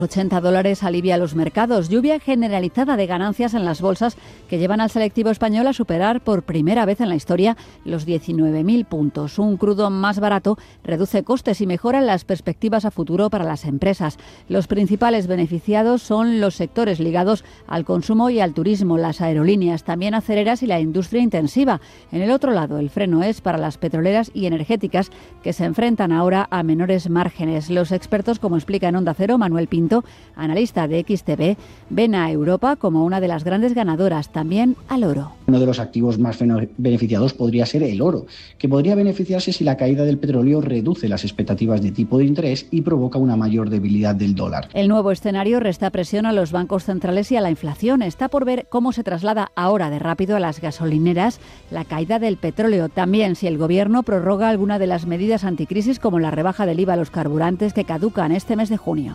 $80 alivia los mercados. Lluvia generalizada de ganancias en las bolsas que llevan al selectivo español a superar por primera vez en la historia los 19.000 puntos. Un crudo más barato reduce costes y mejora las perspectivas a futuro para las empresas. Los principales beneficiados son los sectores ligados al consumo y al turismo, las aerolíneas, también aceleras y la industria intensiva. En el otro lado, el freno es para las petroleras y energéticas que se enfrentan ahora a menores márgenes. Los expertos, como explica en Onda Cero Manuel Pinto, analista de XTB, ven a Europa como una de las grandes ganadoras, también al oro. Uno de los activos más beneficiados podría ser el oro, que podría beneficiarse si la caída del petróleo reduce las expectativas de tipo de interés y provoca una mayor debilidad del dólar. El nuevo escenario resta presión a los bancos centrales y a la inflación. Está por ver cómo se traslada ahora de rápido a las gasolineras la caída del petróleo. También si el Gobierno prorroga alguna de las medidas anticrisis, como la rebaja del IVA a los carburantes que caducan este mes de junio.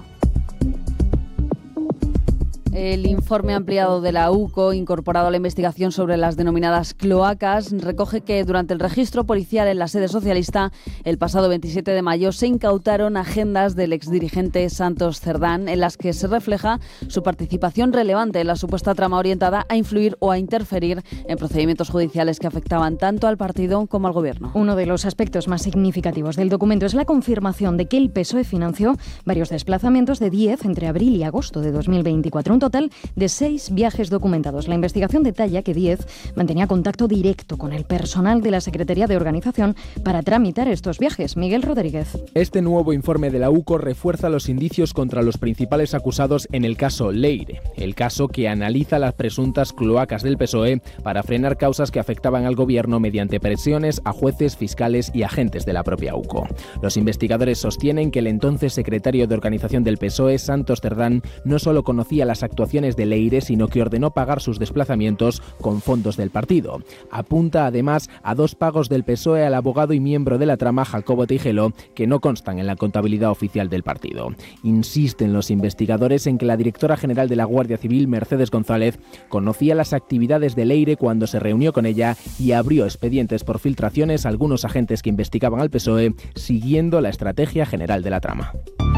El informe ampliado de la UCO, incorporado a la investigación sobre las denominadas cloacas, recoge que durante el registro policial en la sede socialista, el pasado 27 de mayo, se incautaron agendas del exdirigente Santos Cerdán, en las que se refleja su participación relevante en la supuesta trama orientada a influir o a interferir en procedimientos judiciales que afectaban tanto al partido como al Gobierno. Uno de los aspectos más significativos del documento es la confirmación de que el PSOE financió varios desplazamientos de 10 entre abril y agosto de 2024, un total de 6 viajes documentados. La investigación detalla que 10 mantenía contacto directo con el personal de la Secretaría de Organización para tramitar estos viajes. Miguel Rodríguez. Este nuevo informe de la UCO refuerza los indicios contra los principales acusados en el caso Leire, el caso que analiza las presuntas cloacas del PSOE para frenar causas que afectaban al Gobierno mediante presiones a jueces, fiscales y agentes de la propia UCO. Los investigadores sostienen que el entonces secretario de Organización del PSOE, Santos Cerdán, no solo conocía las actuaciones de Leire, sino que ordenó pagar sus desplazamientos con fondos del partido. Apunta además a 2 pagos del PSOE al abogado y miembro de la trama Jacobo Teijelo, que no constan en la contabilidad oficial del partido. Insisten los investigadores en que la directora general de la Guardia Civil, Mercedes González, conocía las actividades de Leire cuando se reunió con ella y abrió expedientes por filtraciones a algunos agentes que investigaban al PSOE, siguiendo la estrategia general de la trama.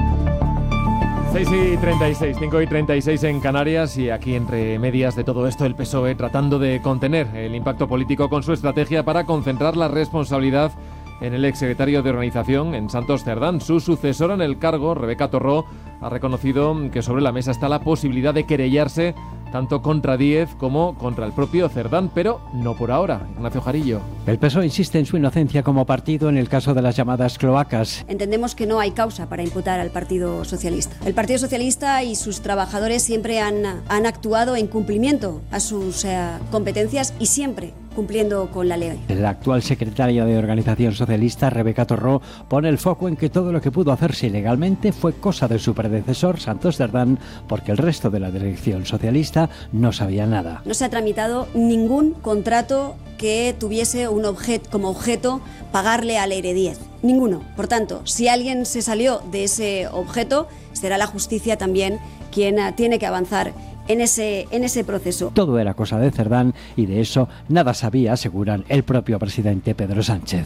6:36, 5:36 en Canarias, y aquí entre medias de todo esto el PSOE tratando de contener el impacto político con su estrategia para concentrar la responsabilidad en el exsecretario de Organización, en Santos Cerdán. Su sucesora en el cargo, Rebeca Torró, ha reconocido que sobre la mesa está la posibilidad de querellarse tanto contra Díez como contra el propio Cerdán, pero no por ahora. Ignacio Jarillo. El PSOE insiste en su inocencia como partido en el caso de las llamadas cloacas. Entendemos que no hay causa para imputar al Partido Socialista. El Partido Socialista y sus trabajadores siempre han actuado en cumplimiento a sus competencias y siempre cumpliendo con la ley. La actual secretaria de Organización Socialista, Rebeca Torró, pone el foco en que todo lo que pudo hacerse ilegalmente fue cosa de su predecesor, Santos Cerdán, porque el resto de la dirección socialista no sabía nada. No se ha tramitado ningún contrato que tuviese como objeto pagarle a Leire Díez. Ninguno. Por tanto, si alguien se salió de ese objeto, será la justicia también quien tiene que avanzar en ese proceso. Todo era cosa de Cerdán y de eso nada sabía, aseguran el propio presidente Pedro Sánchez.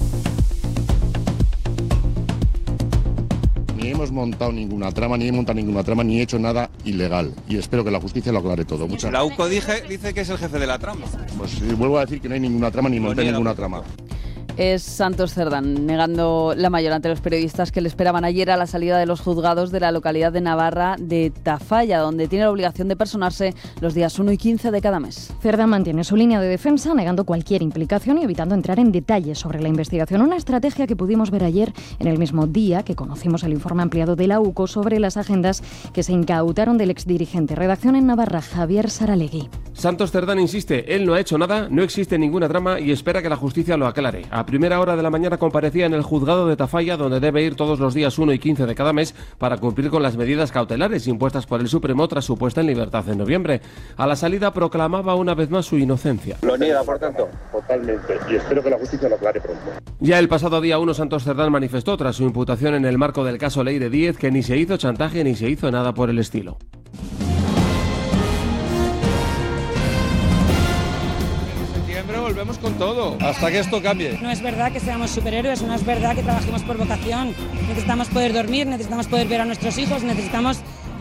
Ni hemos montado ninguna trama, ni he hecho nada ilegal. Y espero que la justicia lo aclare todo. La UCO dice que es el jefe de la trama. Pues vuelvo a decir que no hay ninguna trama ni monté ninguna trama. Es Santos Cerdán, negando la mayor ante los periodistas que le esperaban ayer a la salida de los juzgados de la localidad de Navarra de Tafalla, donde tiene la obligación de personarse los días 1 y 15 de cada mes. Cerdán mantiene su línea de defensa, negando cualquier implicación y evitando entrar en detalles sobre la investigación. Una estrategia que pudimos ver ayer en el mismo día que conocimos el informe ampliado de la UCO sobre las agendas que se incautaron del exdirigente. Redacción en Navarra, Javier Saralegui. Santos Cerdán insiste, él no ha hecho nada, no existe ninguna trama y espera que la justicia lo aclare. A primera hora de la mañana comparecía en el juzgado de Tafalla, donde debe ir todos los días 1 y 15 de cada mes para cumplir con las medidas cautelares impuestas por el Supremo tras su puesta en libertad en noviembre. A la salida proclamaba una vez más su inocencia. ¿Lo niega, por tanto? Totalmente. Y espero que la justicia lo aclare pronto. Ya el pasado día 1, Santos Cerdán manifestó tras su imputación en el marco del caso Leire Díez que ni se hizo chantaje ni se hizo nada por el estilo. Volvemos con todo, hasta que esto cambie. No es verdad que seamos superhéroes, no es verdad que trabajemos por vocación. Necesitamos poder dormir, necesitamos poder ver a nuestros hijos, necesitamos